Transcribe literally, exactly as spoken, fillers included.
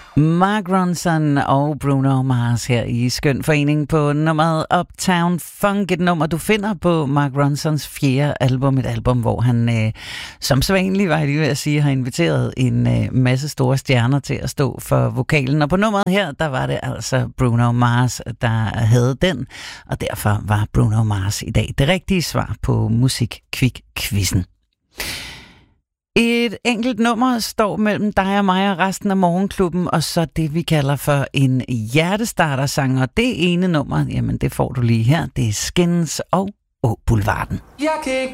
Mark Ronson og Bruno Mars her i Skøn Forening på nummeret Uptown Funk. Et nummer, du finder på Mark Ronsons fjerde album. Et album, hvor han, øh, som sædvanligt var jeg lige ved at sige, har inviteret en øh, masse store stjerner til at stå for vokalen. Og på nummeret her, der var det altså Bruno Mars, der havde den. Og derfor var Bruno Mars i dag det rigtige svar på Musik-Kvik-quizzen. Et enkelt nummer står mellem dig og mig og resten af Morgenklubben, og så det, vi kalder for en hjertestarter-sang. Og det ene nummer, jamen det får du lige her. Det er Skins og Åboulevarden. Jeg kan